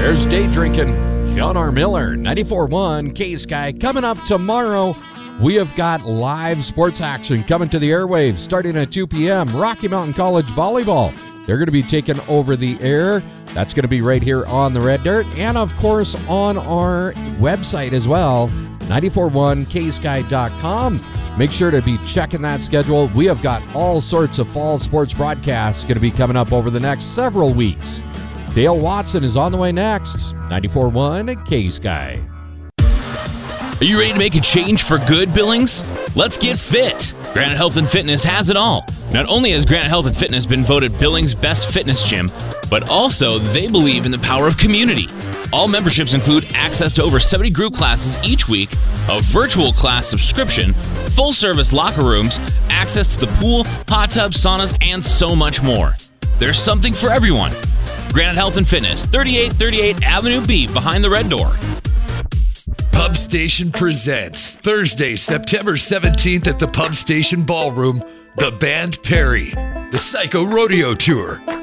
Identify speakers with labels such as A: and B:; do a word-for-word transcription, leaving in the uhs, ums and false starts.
A: There's Day Drinking. John R. Miller, ninety-four point one K-Sky. Coming up tomorrow, we have got live sports action coming to the airwaves starting at two p.m. Rocky Mountain College Volleyball. They're going to be taking over the air. That's going to be right here on the Red Dirt and, of course, on our website as well, ninety-four point one K Sky dot com. Make sure to be checking that schedule. We have got all sorts of fall sports broadcasts going to be coming up over the next several weeks. Dale Watson is on the way next. ninety-four point one K-Sky.
B: Are you ready to make a change for good, Billings? Let's get fit. Granite Health and Fitness has it all. Not only has Granite Health and Fitness been voted Billings' best fitness gym, but also they believe in the power of community. All memberships include access to over seventy group classes each week, a virtual class subscription, full-service locker rooms, access to the pool, hot tub, saunas, and so much more. There's something for everyone. Granite Health and Fitness, thirty-eight thirty-eight Avenue B, behind the Red Door.
C: Pub Station presents Thursday, September seventeenth at the Pub Station Ballroom, the band Perry, the Psycho Rodeo Tour,